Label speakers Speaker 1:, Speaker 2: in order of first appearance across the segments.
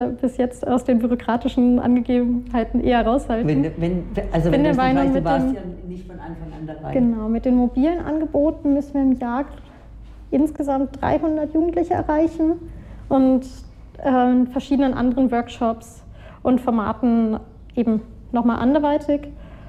Speaker 1: bis jetzt aus den bürokratischen Angegebenheiten eher raushalten.
Speaker 2: Also wenn du es nicht weißt, du warst ja nicht von Anfang an dabei.
Speaker 1: Genau, mit den mobilen Angeboten müssen wir im Jahr insgesamt 300 Jugendliche erreichen und in verschiedenen anderen Workshops und Formaten eben nochmal anderweitig.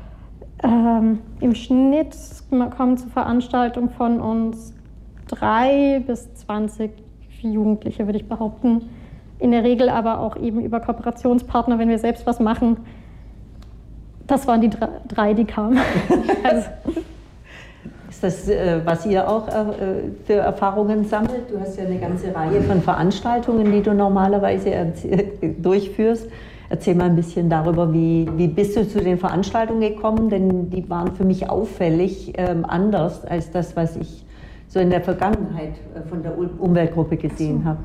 Speaker 1: Im Schnitt kommen zur Veranstaltung von uns 3 bis 20 Jugendliche, würde ich behaupten. In der Regel aber auch eben über Kooperationspartner, wenn wir selbst was machen. Das waren die 3, die kamen. Also.
Speaker 2: Ist das, was ihr auch für Erfahrungen sammelt? Du hast ja eine ganze Reihe von Veranstaltungen, die du normalerweise durchführst. Erzähl mal ein bisschen darüber, wie bist du zu den Veranstaltungen gekommen? Denn die waren für mich auffällig anders als das, was ich so in der Vergangenheit von der Umweltgruppe gesehen habe.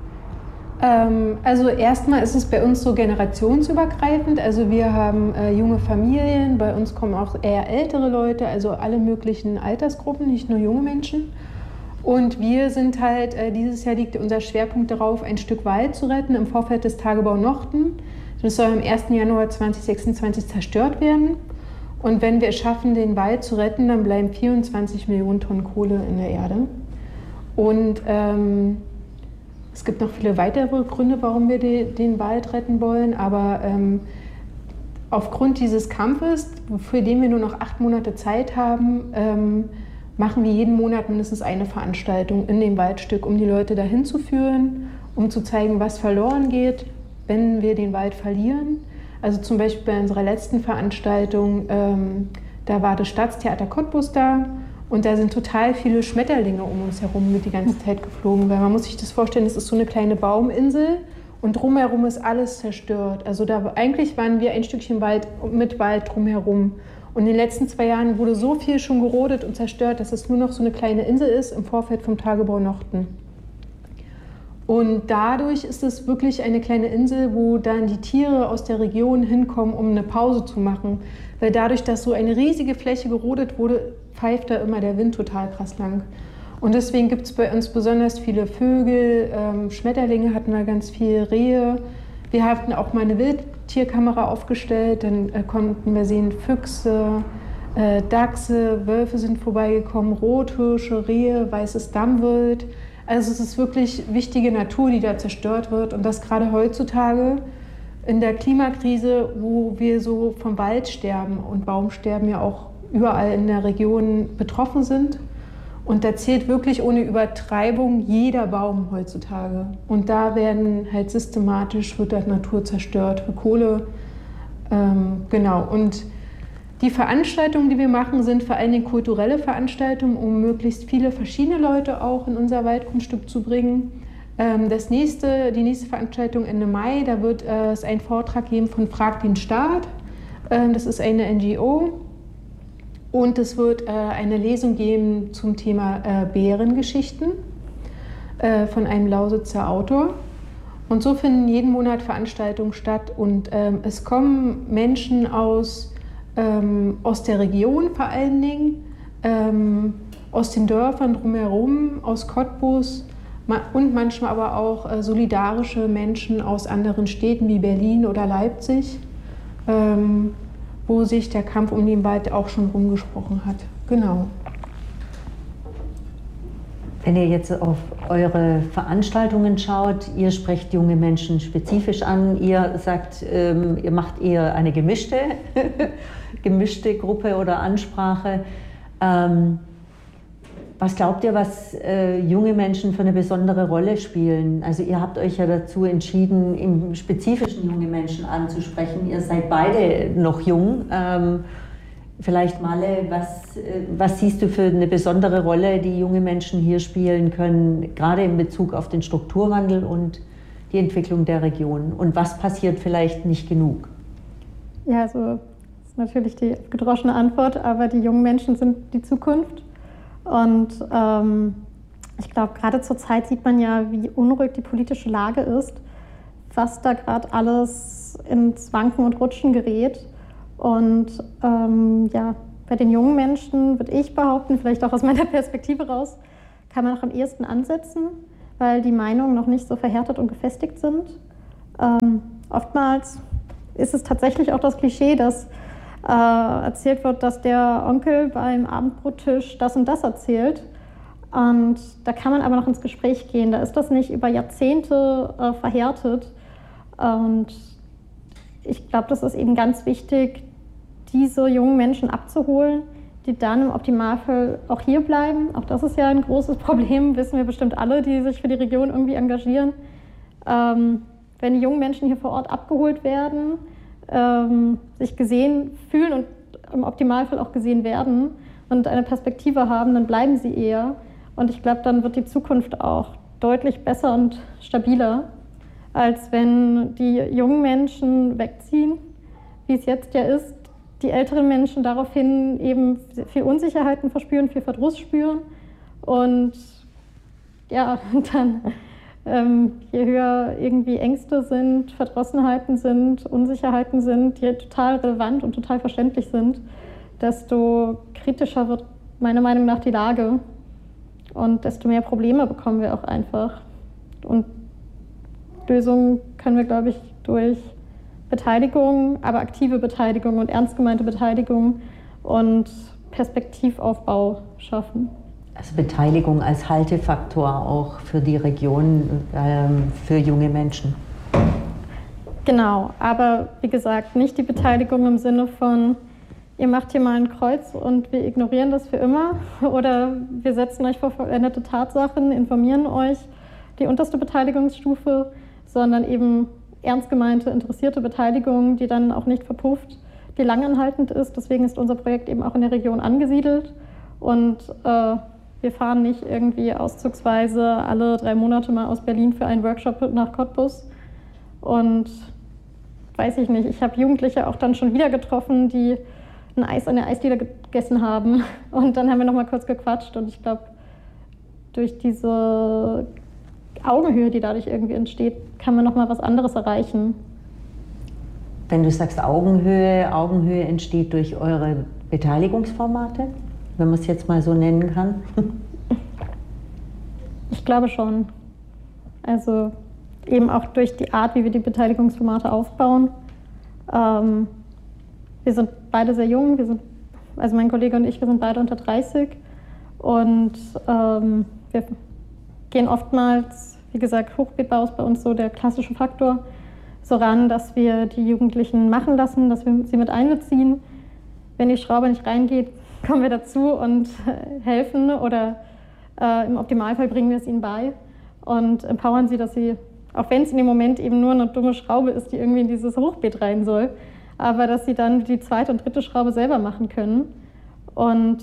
Speaker 3: Also erstmal ist es bei uns so generationsübergreifend. Also wir haben junge Familien, bei uns kommen auch eher ältere Leute, also alle möglichen Altersgruppen, nicht nur junge Menschen. Und wir sind halt, dieses Jahr liegt unser Schwerpunkt darauf, ein Stück Wald zu retten im Vorfeld des Tagebau Nochten. Das soll am 1. Januar 2026 zerstört werden. Und wenn wir es schaffen, den Wald zu retten, dann bleiben 24 Millionen Tonnen Kohle in der Erde. Und es gibt noch viele weitere Gründe, warum wir den Wald retten wollen. Aber aufgrund dieses Kampfes, für den wir nur noch 8 Monate Zeit haben, machen wir jeden Monat mindestens eine Veranstaltung in dem Waldstück, um die Leute dahin zu führen, um zu zeigen, was verloren geht, wenn wir den Wald verlieren. Also zum Beispiel bei unserer letzten Veranstaltung, da war das Staatstheater Cottbus da und da sind total viele Schmetterlinge um uns herum mit die ganze Zeit geflogen, weil man muss sich das vorstellen, das ist so eine kleine Bauminsel und drumherum ist alles zerstört. Also eigentlich waren wir ein Stückchen Wald mit Wald drumherum. Und in den letzten 2 Jahren wurde so viel schon gerodet und zerstört, dass es nur noch so eine kleine Insel ist im Vorfeld vom Tagebau Nochten. Und dadurch ist es wirklich eine kleine Insel, wo dann die Tiere aus der Region hinkommen, um eine Pause zu machen. Weil dadurch, dass so eine riesige Fläche gerodet wurde, pfeift da immer der Wind total krass lang. Und deswegen gibt es bei uns besonders viele Vögel, Schmetterlinge hatten wir ganz viel, Rehe. Wir hatten auch mal eine Wildtierkamera aufgestellt, dann konnten wir sehen Füchse, Dachse, Wölfe sind vorbeigekommen, Rothirsche, Rehe, weißes Dammwild. Also es ist wirklich wichtige Natur, die da zerstört wird und das gerade heutzutage in der Klimakrise, wo wir so vom Waldsterben und Baumsterben ja auch überall in der Region betroffen sind. Und da zählt wirklich ohne Übertreibung jeder Baum heutzutage. Und da werden halt systematisch, wird halt Natur zerstört für Kohle. Genau. Und die Veranstaltungen, die wir machen, sind vor allen Dingen kulturelle Veranstaltungen, um möglichst viele verschiedene Leute auch in unser Waldgrundstück zu bringen. Die nächste Veranstaltung Ende Mai, da wird es einen Vortrag geben von Frag den Staat. Das ist eine NGO. Und es wird eine Lesung geben zum Thema Bärengeschichten von einem Lausitzer Autor. Und so finden jeden Monat Veranstaltungen statt. Und es kommen Menschen aus der Region vor allen Dingen, aus den Dörfern drumherum, aus Cottbus und manchmal aber auch solidarische Menschen aus anderen Städten wie Berlin oder Leipzig, wo sich der Kampf um den Wald auch schon rumgesprochen hat. Genau.
Speaker 2: Wenn ihr jetzt auf eure Veranstaltungen schaut, ihr sprecht junge Menschen spezifisch an, ihr sagt, ihr macht eher eine gemischte Gruppe oder Ansprache. Was glaubt ihr, was junge Menschen für eine besondere Rolle spielen? Also ihr habt euch ja dazu entschieden, im Spezifischen junge Menschen anzusprechen. Ihr seid beide noch jung. Vielleicht Malle, was siehst du für eine besondere Rolle, die junge Menschen hier spielen können, gerade in Bezug auf den Strukturwandel und die Entwicklung der Region? Und was passiert vielleicht nicht genug?
Speaker 1: Ja, also das ist natürlich die gedroschene Antwort, aber die jungen Menschen sind die Zukunft. Und ich glaube, gerade zur Zeit sieht man ja, wie unruhig die politische Lage ist, was da gerade alles ins Wanken und Rutschen gerät. Und ja, bei den jungen Menschen würde ich behaupten, vielleicht auch aus meiner Perspektive raus, kann man noch am ehesten ansetzen, weil die Meinungen noch nicht so verhärtet und gefestigt sind. Oftmals ist es tatsächlich auch das Klischee, dass erzählt wird, dass der Onkel beim Abendbrottisch das und das erzählt. Und da kann man aber noch ins Gespräch gehen. Da ist das nicht über Jahrzehnte verhärtet. Und ich glaube, das ist eben ganz wichtig, diese jungen Menschen abzuholen, die dann im Optimalfall auch hier bleiben. Auch das ist ja ein großes Problem, wissen wir bestimmt alle, die sich für die Region irgendwie engagieren. Wenn die jungen Menschen hier vor Ort abgeholt werden, sich gesehen fühlen und im Optimalfall auch gesehen werden und eine Perspektive haben, dann bleiben sie eher. Und ich glaube, dann wird die Zukunft auch deutlich besser und stabiler, als wenn die jungen Menschen wegziehen, wie es jetzt ja ist. Die älteren Menschen daraufhin eben viel Unsicherheiten verspüren, viel Verdruss spüren. Und ja, dann je höher irgendwie Ängste sind, Verdrossenheiten sind, Unsicherheiten sind, die total relevant und total verständlich sind, desto kritischer wird meiner Meinung nach die Lage und desto mehr Probleme bekommen wir auch einfach. Und Lösungen können wir, glaube ich, durch Beteiligung, aber aktive Beteiligung und ernst gemeinte Beteiligung und Perspektivaufbau schaffen.
Speaker 2: Also Beteiligung als Haltefaktor auch für die Region, für junge Menschen.
Speaker 1: Genau, aber wie gesagt, nicht die Beteiligung im Sinne von, ihr macht hier mal ein Kreuz und wir ignorieren das für immer oder wir setzen euch vor vollendete Tatsachen, informieren euch, die unterste Beteiligungsstufe, sondern eben ernst gemeinte, interessierte Beteiligung, die dann auch nicht verpufft, die langanhaltend ist. Deswegen ist unser Projekt eben auch in der Region angesiedelt und wir fahren nicht irgendwie auszugsweise alle 3 Monate mal aus Berlin für einen Workshop nach Cottbus. Und weiß ich nicht, ich habe Jugendliche auch dann schon wieder getroffen, die ein Eis an der Eisdiele gegessen haben. Und dann haben wir noch mal kurz gequatscht. Und ich glaube, durch diese Augenhöhe, die dadurch irgendwie entsteht, kann man noch mal was anderes erreichen.
Speaker 2: Wenn du sagst Augenhöhe entsteht durch eure Beteiligungsformate? Wenn man es jetzt mal so nennen kann?
Speaker 1: Ich glaube schon. Also eben auch durch die Art, wie wir die Beteiligungsformate aufbauen. Wir sind beide sehr jung, also mein Kollege und ich, wir sind beide unter 30 und wir gehen oftmals, wie gesagt, Hochbeetbau ist bei uns so der klassische Faktor, so ran, dass wir die Jugendlichen machen lassen, dass wir sie mit einbeziehen. Wenn die Schraube nicht reingeht, kommen wir dazu und helfen oder im Optimalfall bringen wir es ihnen bei und empowern sie, dass sie, auch wenn es in dem Moment eben nur eine dumme Schraube ist, die irgendwie in dieses Hochbeet rein soll, aber dass sie dann die 2. und 3. Schraube selber machen können. Und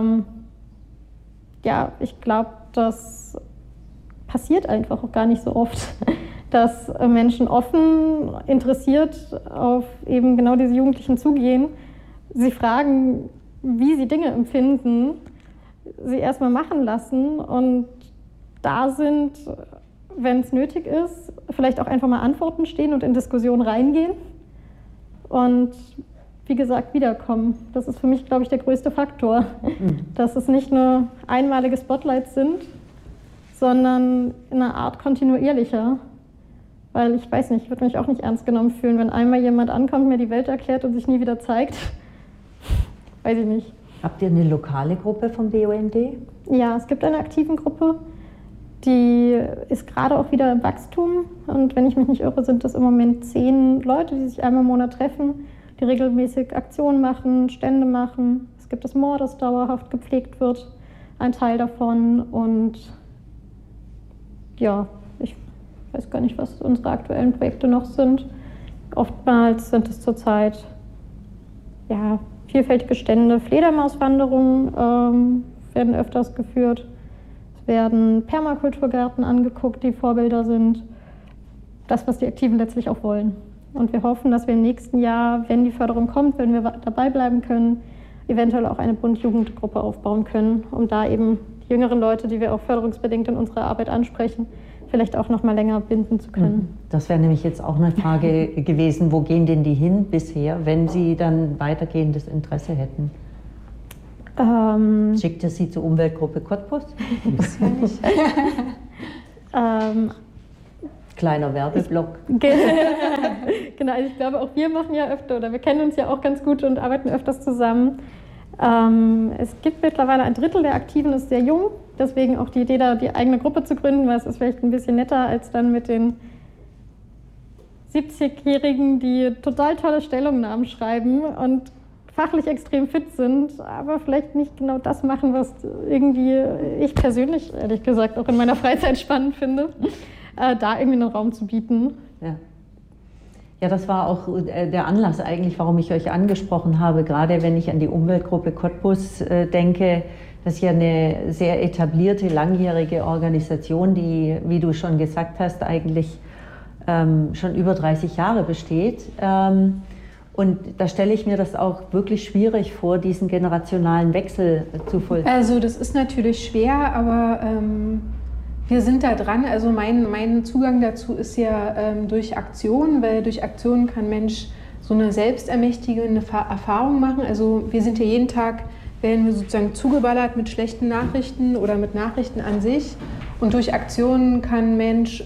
Speaker 1: ja, ich glaube, das passiert einfach auch gar nicht so oft, dass Menschen offen, interessiert auf eben genau diese Jugendlichen zugehen, sie fragen, wie sie Dinge empfinden, sie erstmal machen lassen und da sind, wenn es nötig ist, vielleicht auch einfach mal Antworten stehen und in Diskussionen reingehen und wie gesagt wiederkommen. Das ist für mich, glaube ich, der größte Faktor, dass es nicht nur einmalige Spotlights sind, sondern in einer Art kontinuierlicher. Weil ich weiß nicht, ich würde mich auch nicht ernst genommen fühlen, wenn einmal jemand ankommt, mir die Welt erklärt und sich nie wieder zeigt. Weiß ich nicht.
Speaker 2: Habt ihr eine lokale Gruppe vom BUND?
Speaker 1: Ja, es gibt eine aktiven Gruppe, die ist gerade auch wieder im Wachstum. Und wenn ich mich nicht irre, sind das im Moment 10 Leute, die sich einmal im Monat treffen, die regelmäßig Aktionen machen, Stände machen. Es gibt das Moor, das dauerhaft gepflegt wird, ein Teil davon. Und ja, ich weiß gar nicht, was unsere aktuellen Projekte noch sind. Oftmals sind es zurzeit ja, vielfältige Stände, Fledermauswanderungen werden öfters geführt. Es werden Permakulturgärten angeguckt, die Vorbilder sind. Das, was die Aktiven letztlich auch wollen. Und wir hoffen, dass wir im nächsten Jahr, wenn die Förderung kommt, wenn wir dabei bleiben können, eventuell auch eine Bund-Jugendgruppe aufbauen können, um da eben die jüngeren Leute, die wir auch förderungsbedingt in unserer Arbeit ansprechen, vielleicht auch noch mal länger binden zu können.
Speaker 2: Das wäre nämlich jetzt auch eine Frage gewesen, wo gehen denn die hin bisher, wenn sie dann weitergehendes Interesse hätten? Schickt ihr sie zur Umweltgruppe Cottbus?
Speaker 3: Bisher nicht.
Speaker 2: Kleiner Werbeblock.
Speaker 1: Genau, also ich glaube, auch wir machen ja öfter, oder wir kennen uns ja auch ganz gut und arbeiten öfters zusammen. Es gibt mittlerweile 1/3 der Aktiven ist sehr jung, deswegen auch die Idee, da die eigene Gruppe zu gründen, weil es ist vielleicht ein bisschen netter als dann mit den 70-Jährigen, die total tolle Stellungnahmen schreiben und fachlich extrem fit sind, aber vielleicht nicht genau das machen, was irgendwie ich persönlich, ehrlich gesagt, auch in meiner Freizeit spannend finde, da irgendwie einen Raum zu bieten.
Speaker 2: Ja. Ja, das war auch der Anlass eigentlich, warum ich euch angesprochen habe, gerade wenn ich an die Umweltgruppe Cottbus denke. Das ist ja eine sehr etablierte, langjährige Organisation, die, wie du schon gesagt hast, eigentlich schon über 30 Jahre besteht. Und da stelle ich mir das auch wirklich schwierig vor, diesen generationalen Wechsel zu vollziehen.
Speaker 3: Also das ist natürlich schwer, aber wir sind da dran. Also mein Zugang dazu ist ja durch Aktion, weil durch Aktion kann Mensch so eine selbstermächtigende Erfahrung machen. Also wir sind ja jeden Tag, werden wir sozusagen zugeballert mit schlechten Nachrichten oder mit Nachrichten an sich. Und durch Aktionen kann Mensch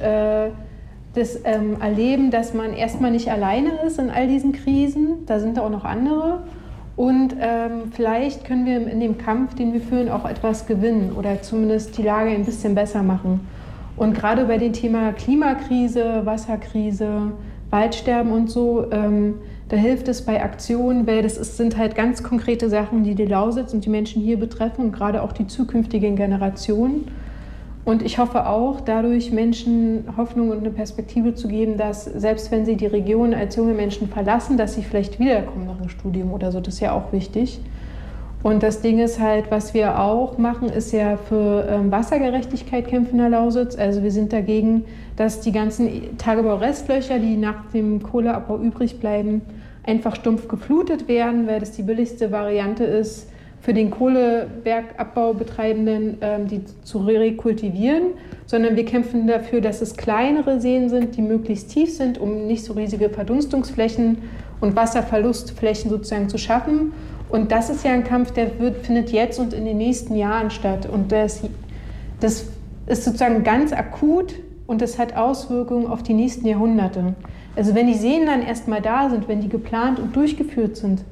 Speaker 3: das erleben, dass man erstmal nicht alleine ist in all diesen Krisen. Da sind auch noch andere. Und vielleicht können wir in dem Kampf, den wir führen, auch etwas gewinnen oder zumindest die Lage ein bisschen besser machen. Und gerade bei dem Thema Klimakrise, Wasserkrise, Waldsterben und so, da hilft es bei Aktionen, weil sind halt ganz konkrete Sachen, die Lausitz und die Menschen hier betreffen und gerade auch die zukünftigen Generationen. Und ich hoffe auch, dadurch Menschen Hoffnung und eine Perspektive zu geben, dass selbst wenn sie die Region als junge Menschen verlassen, dass sie vielleicht wiederkommen nach dem Studium oder so. Das ist ja auch wichtig. Und das Ding ist halt, was wir auch machen, ist ja für Wassergerechtigkeit kämpfen in der Lausitz. Also wir sind dagegen, dass die ganzen Tagebaurestlöcher, die nach dem Kohleabbau übrig bleiben, einfach stumpf geflutet werden, weil das die billigste Variante ist, für den Kohlebergabbau-Betreibenden, die zu rekultivieren, sondern wir kämpfen dafür, dass es kleinere Seen sind, die möglichst tief sind, um nicht so riesige Verdunstungsflächen und Wasserverlustflächen sozusagen zu schaffen. Und das ist ja ein Kampf, der findet jetzt und in den nächsten Jahren statt. Und das ist sozusagen ganz akut und das hat Auswirkungen auf die nächsten Jahrhunderte. Also wenn die Seen dann erstmal da sind, wenn die geplant und durchgeführt sind,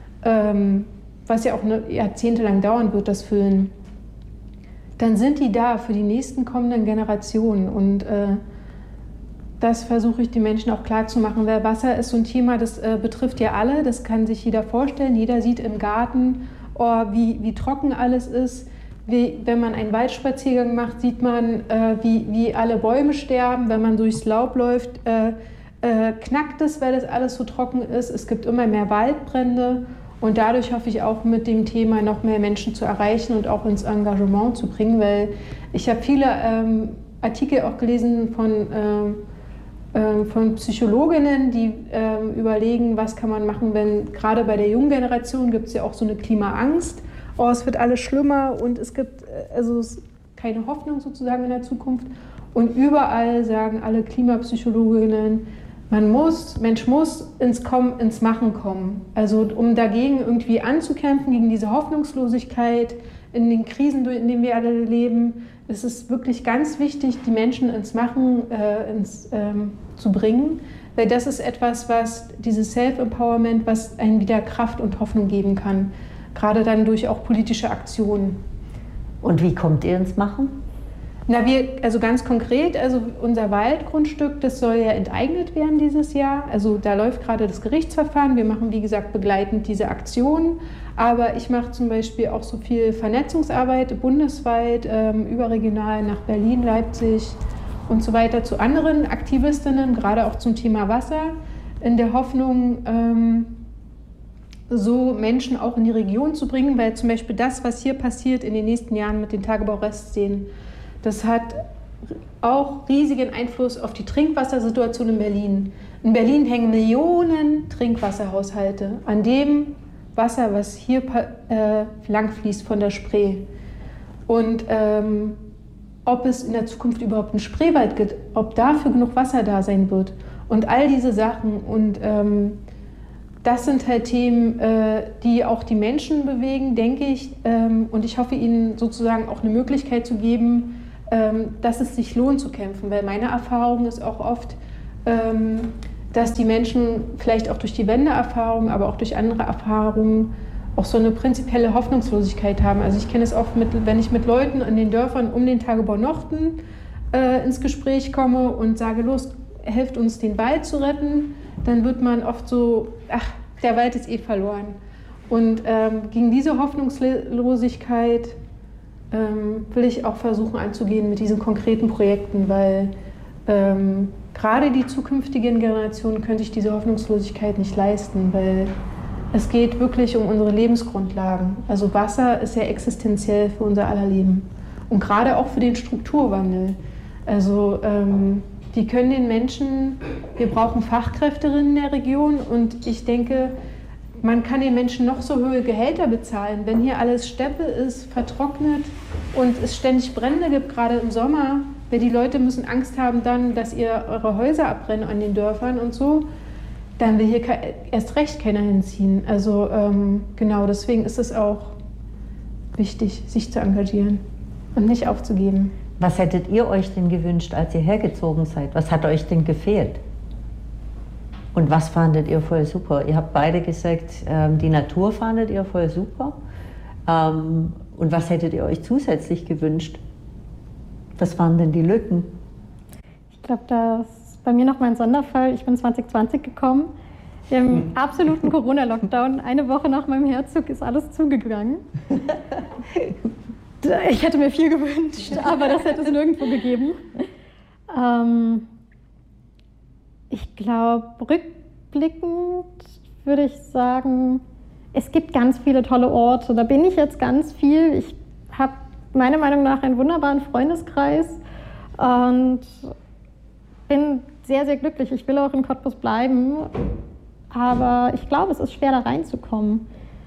Speaker 3: was ja auch jahrzehntelang dauern wird, das Füllen, dann sind die da für die nächsten kommenden Generationen. Und das versuche ich den Menschen auch klarzumachen, weil Wasser ist so ein Thema, das betrifft ja alle, das kann sich jeder vorstellen. Jeder sieht im Garten, wie trocken alles ist. Wenn man einen Waldspaziergang macht, sieht man, wie alle Bäume sterben. Wenn man durchs Laub läuft, knackt es, weil das alles so trocken ist. Es gibt immer mehr Waldbrände. Und dadurch hoffe ich auch mit dem Thema noch mehr Menschen zu erreichen und auch ins Engagement zu bringen, weil ich habe viele Artikel auch gelesen von Psychologinnen, die überlegen, was kann man machen, wenn gerade bei der jungen Generation gibt es ja auch so eine Klimaangst, es wird alles schlimmer und es gibt keine Hoffnung sozusagen in der Zukunft. Und überall sagen alle Klimapsychologinnen, Mensch muss ins Machen kommen. Also um dagegen irgendwie anzukämpfen, gegen diese Hoffnungslosigkeit in den Krisen, in denen wir alle leben, ist es wirklich ganz wichtig, die Menschen ins Machen zu bringen. Weil das ist etwas, was dieses Self-Empowerment, was einem wieder Kraft und Hoffnung geben kann. Gerade dann durch auch politische Aktionen.
Speaker 2: Und wie kommt ihr ins Machen?
Speaker 3: Also ganz konkret, unser Waldgrundstück, das soll ja enteignet werden dieses Jahr. Also da läuft gerade das Gerichtsverfahren. Wir machen, wie gesagt, begleitend diese Aktionen. Aber ich mache zum Beispiel auch so viel Vernetzungsarbeit bundesweit, überregional nach Berlin, Leipzig und so weiter zu anderen Aktivistinnen, gerade auch zum Thema Wasser, in der Hoffnung, so Menschen auch in die Region zu bringen, weil zum Beispiel das, was hier passiert in den nächsten Jahren mit den Tagebaurestseen, das hat auch riesigen Einfluss auf die Trinkwassersituation in Berlin. In Berlin hängen Millionen Trinkwasserhaushalte an dem Wasser, was hier langfließt von der Spree. Und ob es in der Zukunft überhaupt einen Spreewald gibt, ob dafür genug Wasser da sein wird und all diese Sachen. Und das sind halt Themen, die auch die Menschen bewegen, denke ich. Und ich hoffe, ihnen sozusagen auch eine Möglichkeit zu geben, dass es sich lohnt zu kämpfen. Weil meine Erfahrung ist auch oft, dass die Menschen vielleicht auch durch die Wendeerfahrung, aber auch durch andere Erfahrungen auch so eine prinzipielle Hoffnungslosigkeit haben. Also ich kenne es oft, wenn ich mit Leuten in den Dörfern um den Tagebau Nochten ins Gespräch komme und sage, los, helft uns den Wald zu retten, dann wird man oft so, ach, der Wald ist eh verloren. Und gegen diese Hoffnungslosigkeit will ich auch versuchen anzugehen mit diesen konkreten Projekten, weil gerade die zukünftigen Generationen können sich diese Hoffnungslosigkeit nicht leisten, weil es geht wirklich um unsere Lebensgrundlagen. Also Wasser ist ja existenziell für unser aller Leben und gerade auch für den Strukturwandel. Also die können den Menschen, wir brauchen Fachkräfterinnen in der Region und ich denke, man kann den Menschen noch so hohe Gehälter bezahlen. Wenn hier alles Steppe ist, vertrocknet und es ständig Brände gibt, gerade im Sommer, weil die Leute müssen Angst haben dann, dass eure Häuser abbrennen an den Dörfern und so, dann will hier erst recht keiner hinziehen. Also genau, deswegen ist es auch wichtig, sich zu engagieren und nicht aufzugeben.
Speaker 2: Was hättet ihr euch denn gewünscht, als ihr hergezogen seid? Was hat euch denn gefehlt? Und was fandet ihr voll super? Ihr habt beide gesagt, die Natur fandet ihr voll super. Und was hättet ihr euch zusätzlich gewünscht? Was waren denn die Lücken?
Speaker 1: Ich glaube, das ist bei mir noch mal ein Sonderfall. Ich bin 2020 gekommen, im absoluten Corona-Lockdown. Eine Woche nach meinem Herzog ist alles zugegangen. Ich hätte mir viel gewünscht, aber das hätte es nirgendwo gegeben. Ich glaube, rückblickend würde ich sagen, es gibt ganz viele tolle Orte. Da bin ich jetzt ganz viel. Ich habe meiner Meinung nach einen wunderbaren Freundeskreis und bin sehr, sehr glücklich. Ich will auch in Cottbus bleiben, aber ich glaube, es ist schwer, da reinzukommen.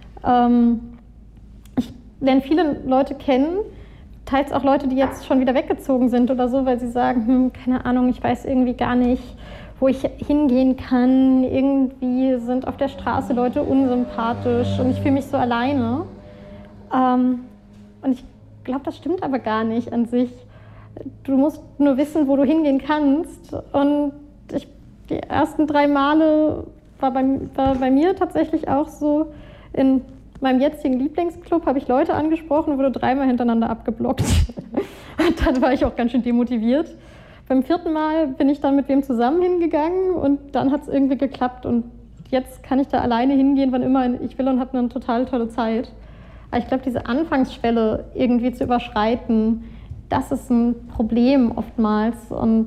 Speaker 1: Ich lerne viele Leute kennen, teils auch Leute, die jetzt schon wieder weggezogen sind oder so, weil sie sagen, keine Ahnung, ich weiß irgendwie gar nicht, wo ich hingehen kann. Irgendwie sind auf der Straße Leute unsympathisch und ich fühle mich so alleine. Und ich glaube, das stimmt aber gar nicht an sich. Du musst nur wissen, wo du hingehen kannst. Und die ersten 3 Male war bei mir tatsächlich auch so, in meinem jetzigen Lieblingsclub habe ich Leute angesprochen und wurde 3-mal hintereinander abgeblockt. Und dann war ich auch ganz schön demotiviert. Beim 4. Mal bin ich dann mit wem zusammen hingegangen und dann hat es irgendwie geklappt. Und jetzt kann ich da alleine hingehen, wann immer ich will und habe eine total tolle Zeit. Aber ich glaube, diese Anfangsschwelle irgendwie zu überschreiten, das ist ein Problem oftmals. Und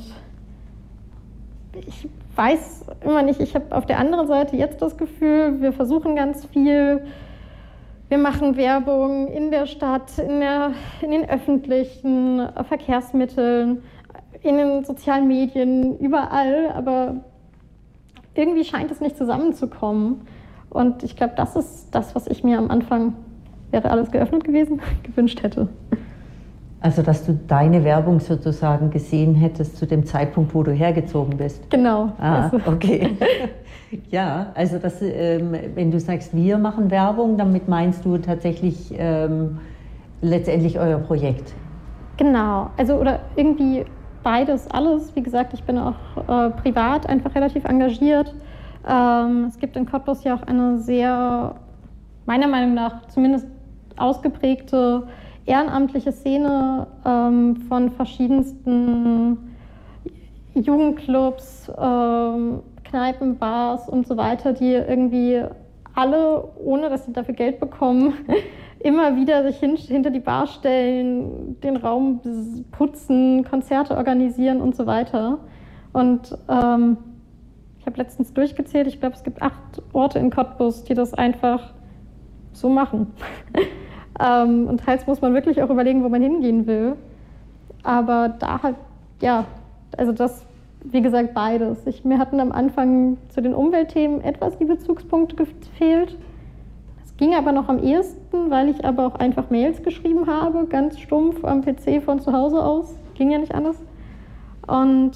Speaker 1: ich weiß immer nicht, ich habe auf der anderen Seite jetzt das Gefühl, wir versuchen ganz viel. Wir machen Werbung in der Stadt, in den öffentlichen Verkehrsmitteln, in den sozialen Medien, überall, aber irgendwie scheint es nicht zusammenzukommen. Und ich glaube, das ist das, was ich mir am Anfang, wäre alles geöffnet gewesen, gewünscht hätte.
Speaker 2: Also, dass du deine Werbung sozusagen gesehen hättest zu dem Zeitpunkt, wo du hergezogen bist?
Speaker 1: Genau.
Speaker 2: Okay. Ja, also wenn du sagst, wir machen Werbung, damit meinst du tatsächlich letztendlich euer Projekt?
Speaker 1: Genau, also oder irgendwie beides, alles. Wie gesagt, ich bin auch privat einfach relativ engagiert. Es gibt in Cottbus ja auch eine sehr, meiner Meinung nach zumindest ausgeprägte ehrenamtliche Szene von verschiedensten Jugendclubs, Kneipen, Bars und so weiter, die irgendwie alle, ohne dass sie dafür Geld bekommen, immer wieder sich hinter die Bar stellen, den Raum putzen, Konzerte organisieren und so weiter. Und ich habe letztens durchgezählt, ich glaube, es gibt 8 Orte in Cottbus, die das einfach so machen. Und teils muss man wirklich auch überlegen, wo man hingehen will. Aber da halt, ja, also das, wie gesagt, beides. Mir hatten am Anfang zu den Umweltthemen etwas die Bezugspunkte gefehlt. Das ging aber noch am ehesten, weil ich aber auch einfach Mails geschrieben habe, ganz stumpf am PC von zu Hause aus. Ging ja nicht anders. Und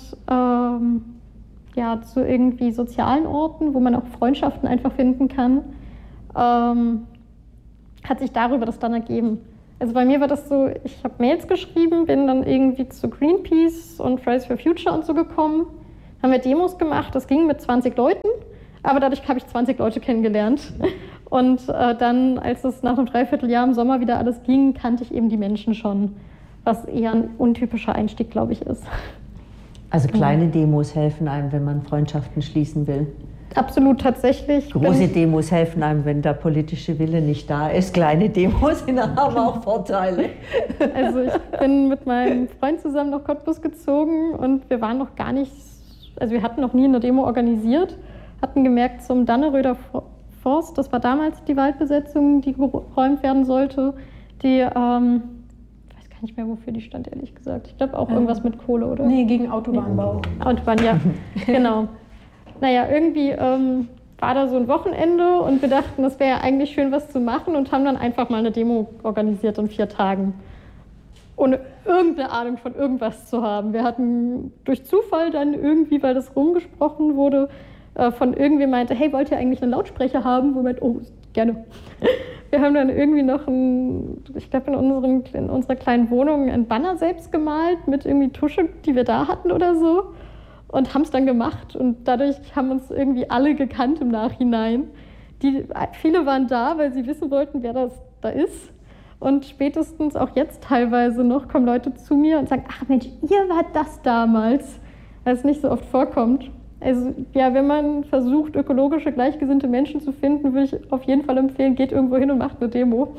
Speaker 1: ja, zu irgendwie sozialen Orten, wo man auch Freundschaften einfach finden kann, hat sich darüber das dann ergeben. Also bei mir war das so, ich habe Mails geschrieben, bin dann irgendwie zu Greenpeace und Fridays for Future und so gekommen, haben wir Demos gemacht, das ging mit 20 Leuten, aber dadurch habe ich 20 Leute kennengelernt. Und dann, als es nach einem Dreivierteljahr im Sommer wieder alles ging, kannte ich eben die Menschen schon, was eher ein untypischer Einstieg, glaube ich, ist.
Speaker 2: Also kleine Demos helfen einem, wenn man Freundschaften schließen will.
Speaker 1: Absolut, tatsächlich.
Speaker 2: Große Demos helfen einem, wenn der politische Wille nicht da ist. Kleine Demos haben auch Vorteile.
Speaker 1: Also ich bin mit meinem Freund zusammen nach Cottbus gezogen und wir waren noch gar nicht, also wir hatten noch nie eine Demo organisiert, hatten gemerkt zum Danneröder Forst, das war damals die Waldbesetzung, die geräumt werden sollte, die, ich weiß gar nicht mehr, wofür die stand, ehrlich gesagt. Ich glaube auch irgendwas mit Kohle, oder?
Speaker 3: Nee, gegen Autobahnbau.
Speaker 1: Autobahn, ja, genau. Naja, irgendwie war da so ein Wochenende und wir dachten, das wäre ja eigentlich schön, was zu machen und haben dann einfach mal eine Demo organisiert in 4 Tagen. Ohne irgendeine Ahnung von irgendwas zu haben. Wir hatten durch Zufall dann irgendwie, weil das rumgesprochen wurde, von irgendwem meinte, hey, wollt ihr eigentlich einen Lautsprecher haben? Wo wir meinte, oh, gerne. Wir haben dann irgendwie noch ich glaube in unserer kleinen Wohnung ein Banner selbst gemalt mit irgendwie Tusche, die wir da hatten oder so. Und haben es dann gemacht und dadurch haben uns irgendwie alle gekannt im Nachhinein. Viele waren da, weil sie wissen wollten, wer das da ist. Und spätestens auch jetzt teilweise noch kommen Leute zu mir und sagen, ach Mensch, ihr wart das damals, weil es nicht so oft vorkommt. Also ja, wenn man versucht, ökologische, gleichgesinnte Menschen zu finden, würde ich auf jeden Fall empfehlen, geht irgendwo hin und macht eine Demo.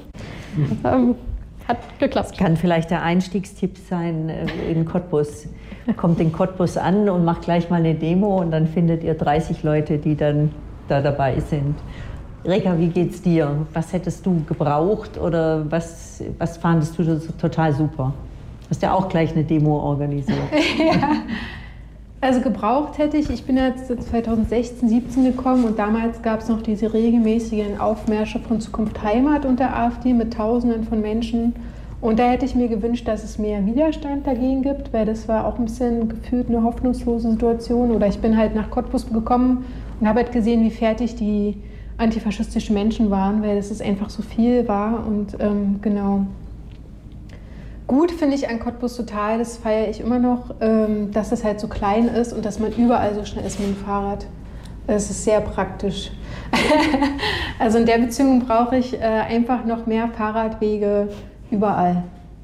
Speaker 1: Hat geklappt.
Speaker 2: Kann vielleicht der Einstiegstipp sein in Cottbus. Kommt in Cottbus an und macht gleich mal eine Demo und dann findet ihr 30 Leute, die dann da dabei sind. Reka, wie geht's dir? Was hättest du gebraucht oder was fandest du total super? Du hast ja auch gleich eine Demo organisiert.
Speaker 3: Ja. Also gebraucht hätte ich bin jetzt 2016, 17 gekommen und damals gab es noch diese regelmäßigen Aufmärsche von Zukunft Heimat und der AfD mit Tausenden von Menschen. Und da hätte ich mir gewünscht, dass es mehr Widerstand dagegen gibt, weil das war auch ein bisschen gefühlt eine hoffnungslose Situation. Oder ich bin halt nach Cottbus gekommen und habe halt gesehen, wie fertig die antifaschistischen Menschen waren, weil es einfach so viel war. Und genau. Gut finde ich an Cottbus total, das feiere ich immer noch, dass es halt so klein ist und dass man überall so schnell ist mit dem Fahrrad. Das ist sehr praktisch. Also in der Beziehung brauche ich einfach noch mehr Fahrradwege überall.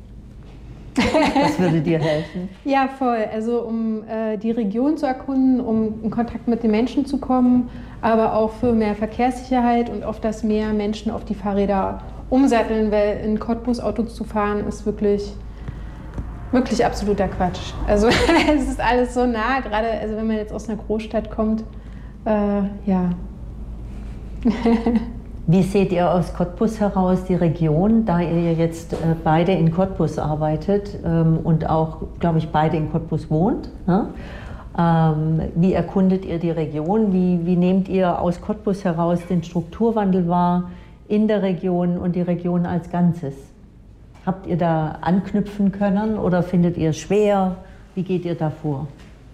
Speaker 2: Das würde dir helfen?
Speaker 3: Ja, voll. Also um die Region zu erkunden, um in Kontakt mit den Menschen zu kommen, aber auch für mehr Verkehrssicherheit und auf dass mehr Menschen auf die Fahrräder umsatteln, weil in Cottbus Auto zu fahren ist wirklich absoluter Quatsch. Also es ist alles so nah, gerade also wenn man jetzt aus einer Großstadt kommt, ja.
Speaker 2: Wie seht ihr aus Cottbus heraus die Region, da ihr jetzt beide in Cottbus arbeitet und auch, glaube ich, beide in Cottbus wohnt? Ne? Wie erkundet ihr die Region? Wie nehmt ihr aus Cottbus heraus den Strukturwandel wahr in der Region und die Region als Ganzes? Habt ihr da anknüpfen können oder findet ihr es schwer? Wie geht ihr da vor?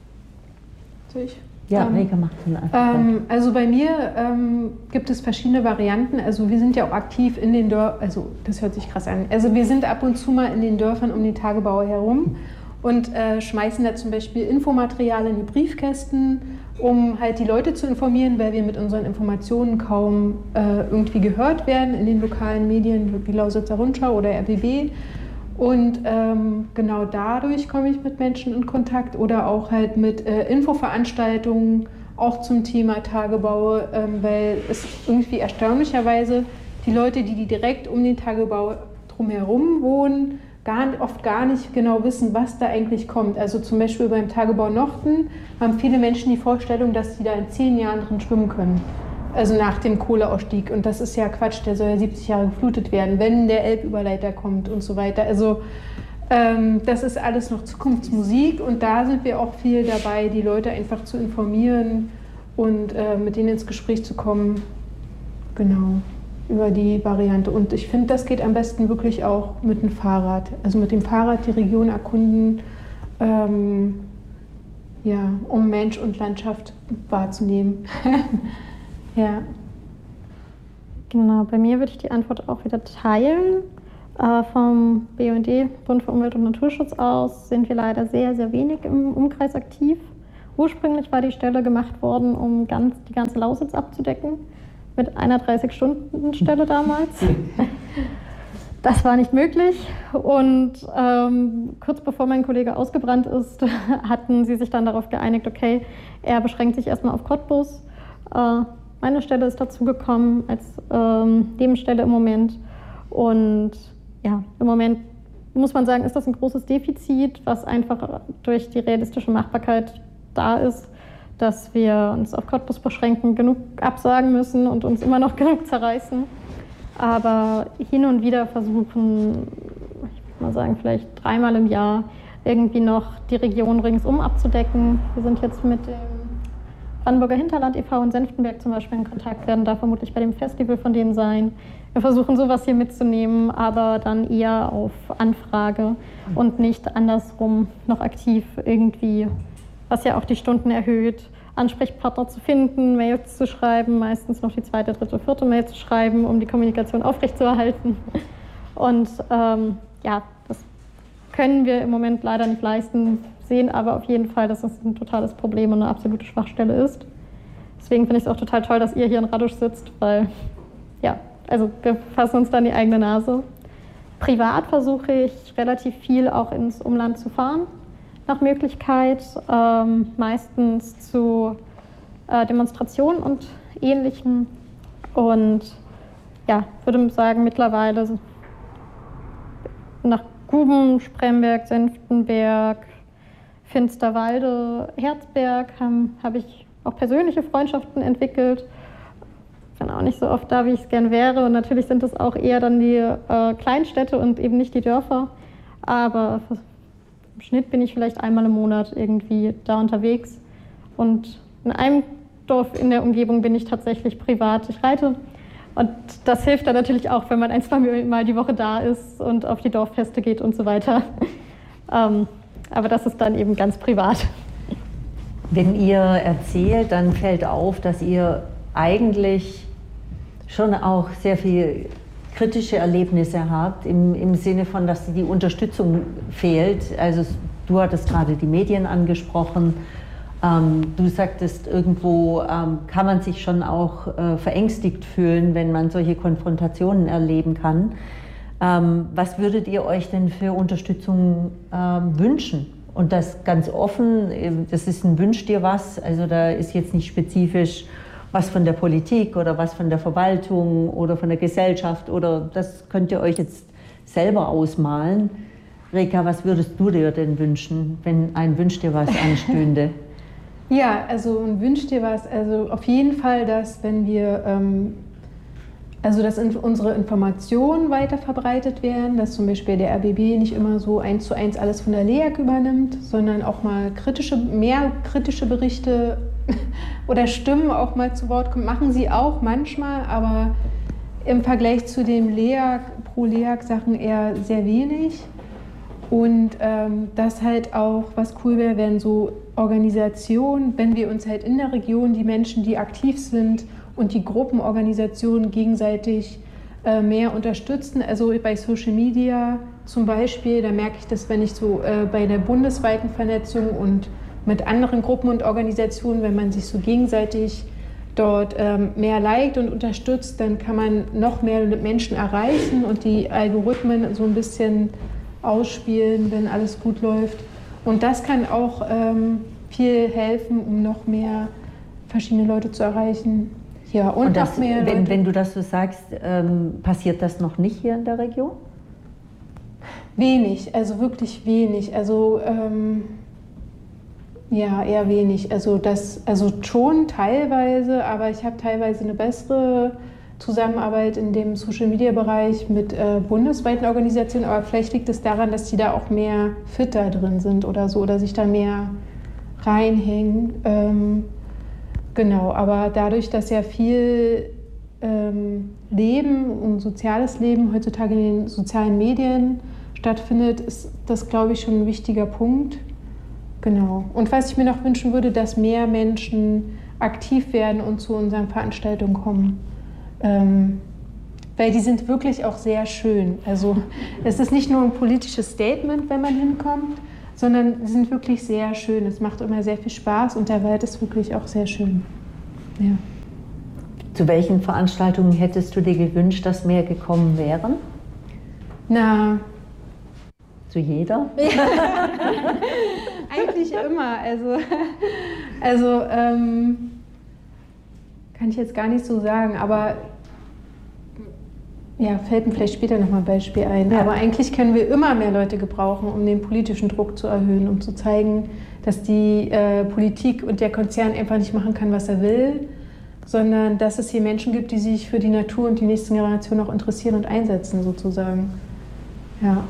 Speaker 2: Ja, Reka macht den einfach.
Speaker 3: Also bei mir gibt es verschiedene Varianten. Also wir sind ja auch aktiv in den Dörfern, also das hört sich krass an. Also wir sind ab und zu mal in den Dörfern um die Tagebauer herum und schmeißen da zum Beispiel Infomaterial in die Briefkästen, um halt die Leute zu informieren, weil wir mit unseren Informationen kaum irgendwie gehört werden in den lokalen Medien wie Lausitzer Rundschau oder RBB. Und genau dadurch komme ich mit Menschen in Kontakt oder auch halt mit Infoveranstaltungen, auch zum Thema Tagebau, weil es irgendwie erstaunlicherweise die Leute, die direkt um den Tagebau drumherum wohnen, oft gar nicht genau wissen, was da eigentlich kommt. Also zum Beispiel beim Tagebau Nochten haben viele Menschen die Vorstellung, dass sie da in 10 Jahren drin schwimmen können. Also nach dem Kohleausstieg. Und das ist ja Quatsch, der soll ja 70 Jahre geflutet werden, wenn der Elbüberleiter kommt und so weiter. Also das ist alles noch Zukunftsmusik und da sind wir auch viel dabei, die Leute einfach zu informieren und mit denen ins Gespräch zu kommen. Genau, über die Variante. Und ich finde, das geht am besten wirklich auch mit dem Fahrrad. Also mit dem Fahrrad die Region erkunden, ja, um Mensch und Landschaft wahrzunehmen. Ja.
Speaker 1: Genau, bei mir würde ich die Antwort auch wieder teilen. Vom BUND, Bund für Umwelt und Naturschutz aus, sind wir leider sehr, sehr wenig im Umkreis aktiv. Ursprünglich war die Stelle gemacht worden, um die ganze Lausitz abzudecken, mit einer 30-Stunden-Stelle damals. Das war nicht möglich und kurz bevor mein Kollege ausgebrannt ist, hatten sie sich dann darauf geeinigt, okay, er beschränkt sich erstmal auf Cottbus. Meine Stelle ist dazugekommen als Nebenstelle im Moment und ja, im Moment muss man sagen, ist das ein großes Defizit, was einfach durch die realistische Machbarkeit da ist, dass wir uns auf Cottbus beschränken, genug absagen müssen und uns immer noch genug zerreißen. Aber hin und wieder versuchen, ich würde mal sagen, vielleicht 3-mal im Jahr irgendwie noch die Region ringsum abzudecken. Wir sind jetzt mit dem Brandenburger Hinterland e.V. in Senftenberg zum Beispiel in Kontakt, werden da vermutlich bei dem Festival von denen sein. Wir versuchen sowas hier mitzunehmen, aber dann eher auf Anfrage und nicht andersrum noch aktiv irgendwie, was ja auch die Stunden erhöht, Ansprechpartner zu finden, Mails zu schreiben, meistens noch die 2., 3., 4. Mail zu schreiben, um die Kommunikation aufrechtzuerhalten. Und ja, das können wir im Moment leider nicht leisten, sehen aber auf jeden Fall, dass es ein totales Problem und eine absolute Schwachstelle ist. Deswegen finde ich es auch total toll, dass ihr hier in Radusch sitzt, weil ja, also wir fassen uns dann die eigene Nase. Privat versuche ich relativ viel auch ins Umland zu fahren, nach Möglichkeit, meistens zu Demonstrationen und Ähnlichem. Und ja, würde sagen, mittlerweile nach Guben, Spremberg, Senftenberg, Finsterwalde, Herzberg habe ich auch persönliche Freundschaften entwickelt. Ich bin auch nicht so oft da, wie ich es gern wäre. Und natürlich sind es auch eher dann die Kleinstädte und eben nicht die Dörfer. Aber im Schnitt bin ich vielleicht einmal im Monat irgendwie da unterwegs. Und in einem Dorf in der Umgebung bin ich tatsächlich privat. Ich reite. Und das hilft dann natürlich auch, wenn man 1-2 Mal die Woche da ist und auf die Dorffeste geht und so weiter. Aber das ist dann eben ganz privat.
Speaker 2: Wenn ihr erzählt, dann fällt auf, dass ihr eigentlich schon auch sehr viel kritische Erlebnisse habt, im Sinne von, dass die Unterstützung fehlt. Also du hattest gerade die Medien angesprochen. Du sagtest, irgendwo kann man sich schon auch verängstigt fühlen, wenn man solche Konfrontationen erleben kann. Was würdet ihr euch denn für Unterstützung wünschen? Und das ganz offen, das ist ein Wünsch dir was, also da ist jetzt nicht spezifisch was von der Politik oder was von der Verwaltung oder von der Gesellschaft oder das könnt ihr euch jetzt selber ausmalen. Reka, was würdest du dir denn wünschen, wenn ein Wünsch dir was anstünde?
Speaker 3: Ja, also ein Wünsch dir was, also auf jeden Fall, dass wenn wir dass unsere Informationen weiter verbreitet werden, dass zum Beispiel der RBB nicht immer so 1:1 alles von der LEAG übernimmt, sondern auch mal mehr kritische Berichte oder Stimmen auch mal zu Wort kommen. Machen sie auch manchmal, aber im Vergleich zu dem Pro-LEAG-Sachen eher sehr wenig. Und das halt auch, was cool wäre, wenn so Organisationen, wenn wir uns halt in der Region, die Menschen, die aktiv sind, und die Gruppenorganisationen gegenseitig mehr unterstützen. Also bei Social Media zum Beispiel, da merke ich das, wenn ich so bei der bundesweiten Vernetzung und mit anderen Gruppen und Organisationen, wenn man sich so gegenseitig dort mehr liked und unterstützt, dann kann man noch mehr Menschen erreichen und die Algorithmen so ein bisschen ausspielen, wenn alles gut läuft. Und das kann auch viel helfen, um noch mehr verschiedene Leute zu erreichen. Ja, und
Speaker 2: das,
Speaker 3: noch mehr
Speaker 2: wenn du das so sagst, passiert das noch nicht hier in der Region?
Speaker 3: Wenig, also wirklich wenig. Also ja, eher wenig. Also schon teilweise, aber ich habe teilweise eine bessere Zusammenarbeit in dem Social-Media-Bereich mit bundesweiten Organisationen, aber vielleicht liegt es daran, dass die da auch mehr fitter drin sind oder so oder sich da mehr reinhängen. Genau, aber dadurch, dass ja viel Leben und soziales Leben heutzutage in den sozialen Medien stattfindet, ist das, glaube ich, schon ein wichtiger Punkt. Genau. Und was ich mir noch wünschen würde, dass mehr Menschen aktiv werden und zu unseren Veranstaltungen kommen. Wenn weil die sind wirklich auch sehr schön. Also es ist nicht nur ein politisches Statement, wenn man hinkommt, sondern sie sind wirklich sehr schön. Es macht immer sehr viel Spaß und der Wald ist wirklich auch sehr schön. Ja.
Speaker 2: Zu welchen Veranstaltungen hättest du dir gewünscht, dass mehr gekommen wären?
Speaker 3: Na,
Speaker 2: zu jeder?
Speaker 3: eigentlich immer. Also kann ich jetzt gar nicht so sagen, aber ja, fällt mir vielleicht später nochmal ein Beispiel ein. Ja. Aber eigentlich können wir immer mehr Leute gebrauchen, um den politischen Druck zu erhöhen, um zu zeigen, dass die Politik und der Konzern einfach nicht machen kann, was er will, sondern dass es hier Menschen gibt, die sich für die Natur und die nächsten Generationen auch interessieren und einsetzen, sozusagen. Ja.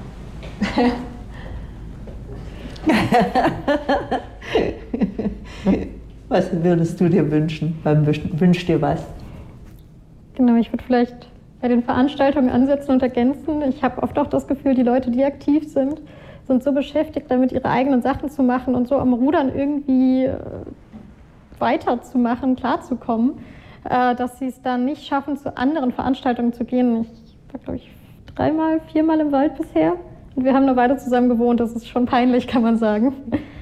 Speaker 2: Was würdest du dir wünschen? Wünsch dir was?
Speaker 1: Genau, ich würde vielleicht bei den Veranstaltungen ansetzen und ergänzen. Ich habe oft auch das Gefühl, die Leute, die aktiv sind so beschäftigt damit, ihre eigenen Sachen zu machen und so am Rudern irgendwie weiterzumachen, klarzukommen, dass sie es dann nicht schaffen, zu anderen Veranstaltungen zu gehen. Ich war, glaube ich, 3-mal, 4-mal im Wald bisher und wir haben eine Weile zusammen gewohnt. Das ist schon peinlich, kann man sagen.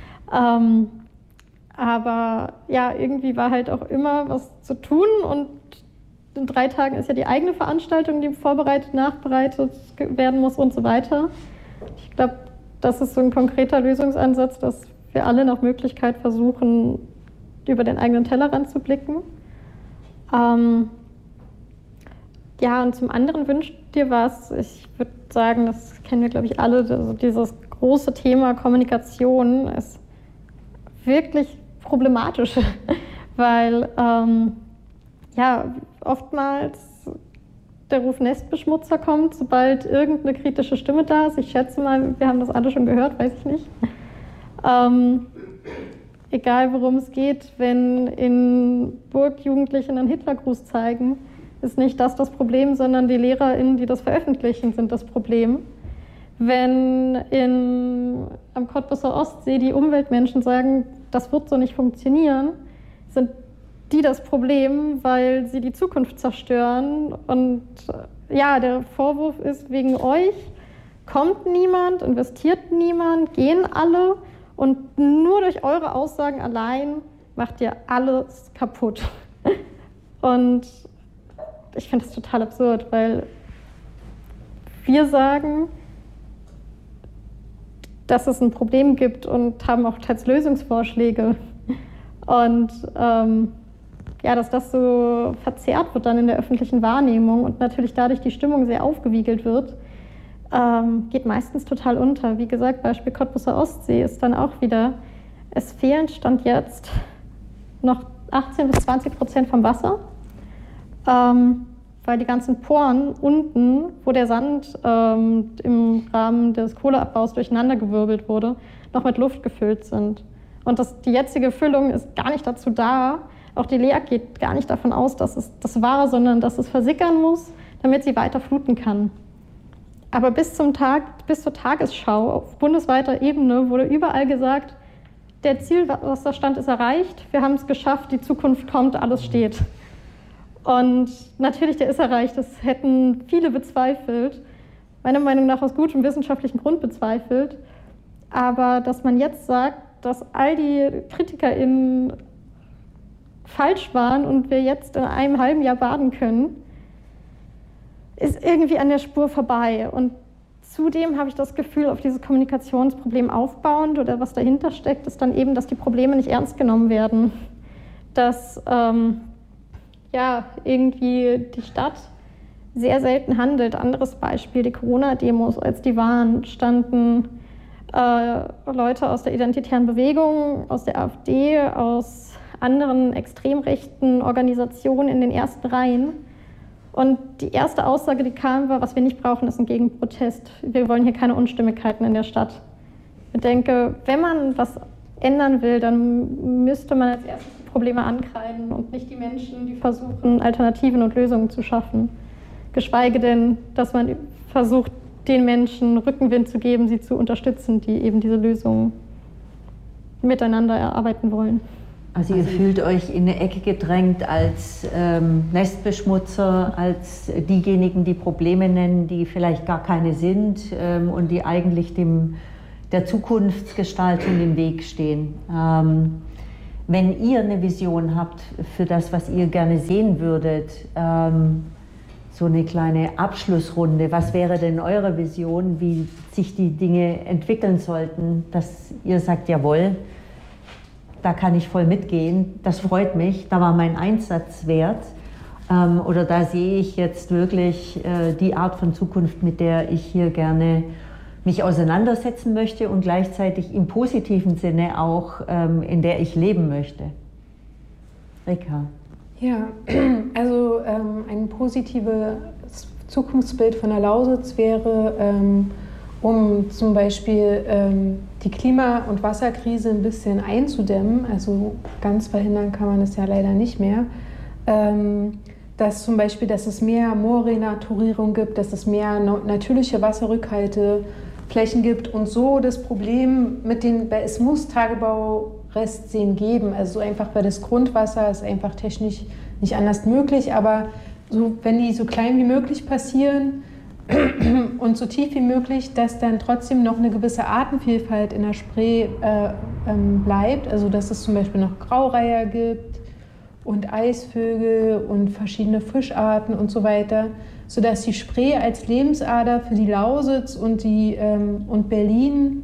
Speaker 1: Aber ja, irgendwie war halt auch immer was zu tun und in 3 Tagen ist ja die eigene Veranstaltung, die vorbereitet, nachbereitet werden muss und so weiter. Ich glaube, das ist so ein konkreter Lösungsansatz, dass wir alle nach Möglichkeit versuchen, über den eigenen Tellerrand zu blicken. Ja, und zum anderen wünscht dir was. Ich würde sagen, das kennen wir, glaube ich, alle, also dieses große Thema Kommunikation ist wirklich problematisch, weil ja, oftmals der Ruf Nestbeschmutzer kommt, sobald irgendeine kritische Stimme da ist. Ich schätze mal, wir haben das alle schon gehört, weiß ich nicht. Egal worum es geht, wenn in Burg Jugendliche einen Hitlergruß zeigen, ist nicht das Problem, sondern die LehrerInnen, die das veröffentlichen, sind das Problem. Wenn am Cottbusser Ostsee die Umweltmenschen sagen, das wird so nicht funktionieren, sind die das Problem, weil sie die Zukunft zerstören. Und ja, der Vorwurf ist, wegen euch kommt niemand, investiert niemand, gehen alle und nur durch eure Aussagen allein macht ihr alles kaputt. Und ich finde das total absurd, weil wir sagen, dass es ein Problem gibt und haben auch teils Lösungsvorschläge. Und ja, dass das so verzerrt wird dann in der öffentlichen Wahrnehmung und natürlich dadurch die Stimmung sehr aufgewiegelt wird, geht meistens total unter. Wie gesagt, Beispiel Cottbusser Ostsee ist dann auch wieder, es fehlen Stand jetzt noch 18-20% vom Wasser, weil die ganzen Poren unten, wo der Sand im Rahmen des Kohleabbaus durcheinandergewirbelt wurde, noch mit Luft gefüllt sind. Und die jetzige Füllung ist gar nicht dazu da, auch die LEAG geht gar nicht davon aus, dass es das war, sondern dass es versickern muss, damit sie weiter fluten kann. Aber bis zur Tagesschau auf bundesweiter Ebene wurde überall gesagt, der Zielwasserstand ist erreicht, wir haben es geschafft, die Zukunft kommt, alles steht. Und natürlich, der ist erreicht, das hätten viele bezweifelt, meiner Meinung nach aus gutem wissenschaftlichen Grund bezweifelt. Aber dass man jetzt sagt, dass all die KritikerInnen falsch waren und wir jetzt in einem halben Jahr baden können, ist irgendwie an der Spur vorbei. Und zudem habe ich das Gefühl, auf dieses Kommunikationsproblem aufbauend oder was dahinter steckt, ist dann eben, dass die Probleme nicht ernst genommen werden. Dass ja, irgendwie die Stadt sehr selten handelt. Anderes Beispiel, die Corona-Demos, als die waren, standen Leute aus der Identitären Bewegung, aus der AfD, aus anderen extrem rechten Organisationen in den ersten Reihen. Und die erste Aussage, die kam, war, was wir nicht brauchen, ist ein Gegenprotest. Wir wollen hier keine Unstimmigkeiten in der Stadt. Ich denke, wenn man was ändern will, dann müsste man als erstes die Probleme ankreiden und nicht die Menschen, die versuchen, Alternativen und Lösungen zu schaffen. Geschweige denn, dass man versucht, den Menschen Rückenwind zu geben, sie zu unterstützen, die eben diese Lösungen miteinander erarbeiten wollen.
Speaker 2: Also ihr fühlt euch in eine Ecke gedrängt als Nestbeschmutzer, als diejenigen, die Probleme nennen, die vielleicht gar keine sind und die eigentlich der Zukunftsgestaltung im Weg stehen. Wenn ihr eine Vision habt für das, was ihr gerne sehen würdet, so eine kleine Abschlussrunde, was wäre denn eure Vision, wie sich die Dinge entwickeln sollten, dass ihr sagt, jawohl, da kann ich voll mitgehen, das freut mich, da war mein Einsatz wert oder da sehe ich jetzt wirklich die Art von Zukunft, mit der ich hier gerne mich auseinandersetzen möchte und gleichzeitig im positiven Sinne auch, in der ich leben möchte. Rika.
Speaker 3: Ja, also ein positives Zukunftsbild von der Lausitz wäre, um zum Beispiel die Klima- und Wasserkrise ein bisschen einzudämmen, also ganz verhindern kann man es ja leider nicht mehr, dass zum Beispiel, dass es mehr Moorrenaturierung gibt, dass es mehr natürliche Wasserrückhalteflächen gibt und so das Problem mit es muss Tagebaurestseen geben, also so einfach, weil das Grundwasser ist einfach technisch nicht anders möglich, aber so, wenn die so klein wie möglich passieren, und so tief wie möglich, dass dann trotzdem noch eine gewisse Artenvielfalt in der Spree bleibt. Also dass es zum Beispiel noch Graureiher gibt und Eisvögel und verschiedene Fischarten und so weiter, sodass die Spree als Lebensader für die Lausitz und Berlin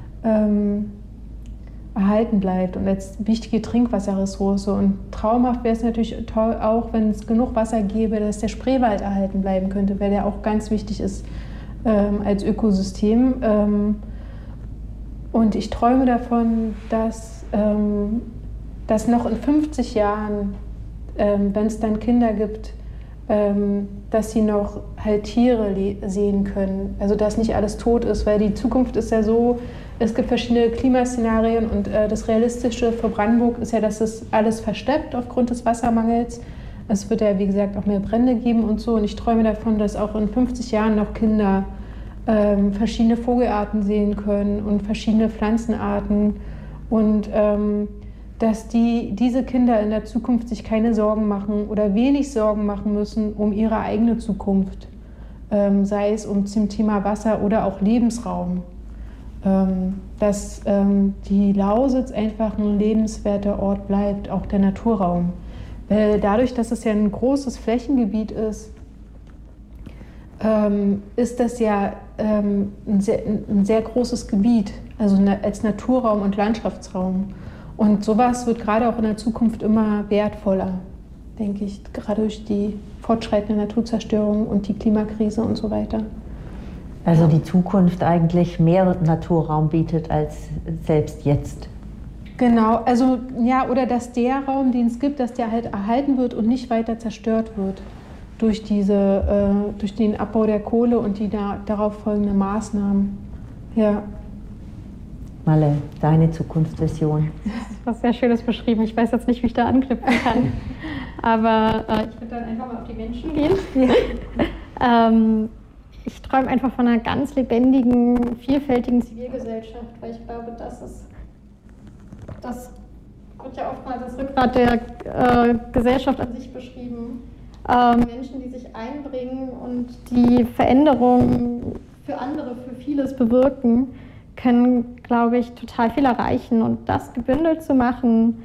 Speaker 3: erhalten bleibt und als wichtige Trinkwasserressource. Und traumhaft wäre es natürlich toll, auch wenn es genug Wasser gäbe, dass der Spreewald erhalten bleiben könnte, weil der auch ganz wichtig ist als Ökosystem. Und ich träume davon, dass noch in 50 Jahren, wenn es dann Kinder gibt, dass sie noch halt Tiere sehen können. Also dass nicht alles tot ist, weil die Zukunft ist ja so, es gibt verschiedene Klimaszenarien und das Realistische für Brandenburg ist ja, dass es alles versteppt aufgrund des Wassermangels. Es wird ja, wie gesagt, auch mehr Brände geben und so. Und ich träume davon, dass auch in 50 Jahren noch Kinder verschiedene Vogelarten sehen können und verschiedene Pflanzenarten. Und dass diese Kinder in der Zukunft sich keine Sorgen machen oder wenig Sorgen machen müssen um ihre eigene Zukunft. Sei es um zum Thema Wasser oder auch Lebensraum. Dass die Lausitz einfach ein lebenswerter Ort bleibt, auch der Naturraum. Weil dadurch, dass es ja ein großes Flächengebiet ist, ist das ja ein sehr großes Gebiet, also als Naturraum und Landschaftsraum. Und sowas wird gerade auch in der Zukunft immer wertvoller, denke ich, gerade durch die fortschreitende Naturzerstörung und die Klimakrise und so weiter.
Speaker 2: Also die Zukunft eigentlich mehr Naturraum bietet als selbst jetzt.
Speaker 3: Genau, also ja, oder dass der Raum, den es gibt, dass der halt erhalten wird und nicht weiter zerstört wird durch den Abbau der Kohle und die darauf folgenden Maßnahmen. Ja.
Speaker 2: Malle, deine Zukunftsvision.
Speaker 1: Das ist was sehr Schönes beschrieben. Ich weiß jetzt nicht, wie ich da anknüpfen kann, aber ich würde dann einfach mal auf die Menschen gehen. Ja. Ich träume einfach von einer ganz lebendigen, vielfältigen Zivilgesellschaft, weil ich glaube, das wird ja oftmals als Rückgrat der Gesellschaft an sich beschrieben. Menschen, die sich einbringen und die Veränderungen für andere, für vieles bewirken, können, glaube ich, total viel erreichen. Und das gebündelt zu machen,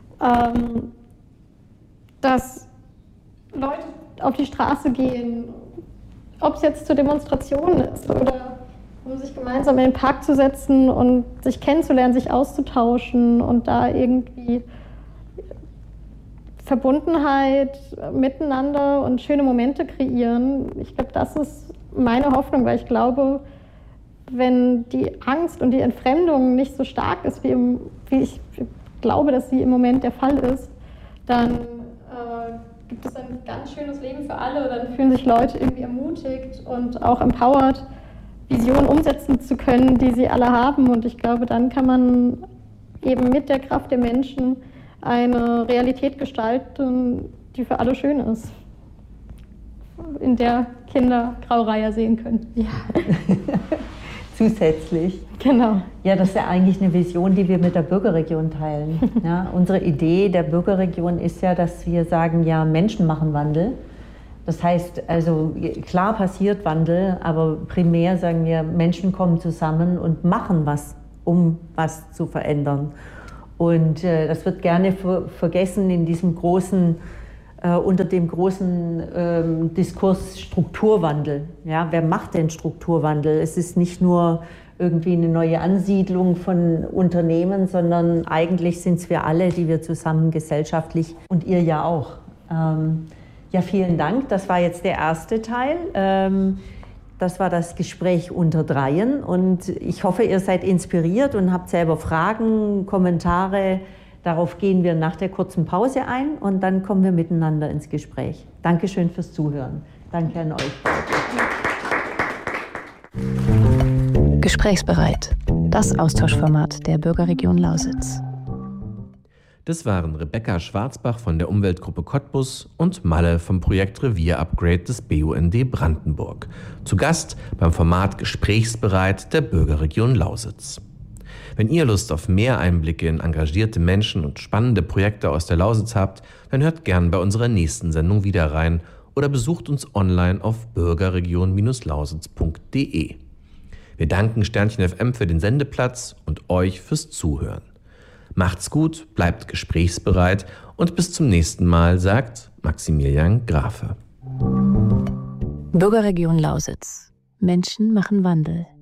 Speaker 1: dass Leute auf die Straße gehen, ob es jetzt zur Demonstration ist oder um sich gemeinsam in den Park zu setzen und sich kennenzulernen, sich auszutauschen und da irgendwie Verbundenheit miteinander und schöne Momente kreieren. Ich glaube, das ist meine Hoffnung, weil ich glaube, wenn die Angst und die Entfremdung nicht so stark ist, wie ich glaube, dass sie im Moment der Fall ist, dann gibt es ein ganz schönes Leben für alle. Dann fühlen sich Leute irgendwie ermutigt und auch empowered, Visionen umsetzen zu können, die sie alle haben. Und ich glaube, dann kann man eben mit der Kraft der Menschen eine Realität gestalten, die für alle schön ist, in der Kinder Graureiher sehen können.
Speaker 3: Ja.
Speaker 2: zusätzlich.
Speaker 1: Genau.
Speaker 2: Ja, das ist ja eigentlich eine Vision, die wir mit der Bürgerregion teilen. Ja, unsere Idee der Bürgerregion ist ja, dass wir sagen, ja, Menschen machen Wandel. Das heißt, also klar passiert Wandel, aber primär sagen wir, Menschen kommen zusammen und machen was, um was zu verändern. Und das wird gerne vergessen in diesem großen, unter dem großen Diskurs Strukturwandel. Ja, wer macht denn Strukturwandel? Es ist nicht nur irgendwie eine neue Ansiedlung von Unternehmen, sondern eigentlich sind es wir alle, die wir zusammen gesellschaftlich und ihr ja auch. Ja, vielen Dank. Das war jetzt der erste Teil. Das war das Gespräch unter Dreien und ich hoffe, ihr seid inspiriert und habt selber Fragen, Kommentare. Darauf gehen wir nach der kurzen Pause ein und dann kommen wir miteinander ins Gespräch. Dankeschön fürs Zuhören. Danke an euch beide.
Speaker 4: Gesprächsbereit. Das Austauschformat der Bürgerregion Lausitz.
Speaker 5: Das waren Rebecca Schwarzbach von der Umweltgruppe Cottbus und Malle vom Projekt Revier-Upgrade des BUND Brandenburg. Zu Gast beim Format Gesprächsbereit der Bürgerregion Lausitz. Wenn ihr Lust auf mehr Einblicke in engagierte Menschen und spannende Projekte aus der Lausitz habt, dann hört gern bei unserer nächsten Sendung wieder rein oder besucht uns online auf bürgerregion-lausitz.de. Wir danken Sternchen FM für den Sendeplatz und euch fürs Zuhören. Macht's gut, bleibt gesprächsbereit und bis zum nächsten Mal, sagt Maximilian Grafe.
Speaker 4: Bürgerregion Lausitz. Menschen machen Wandel.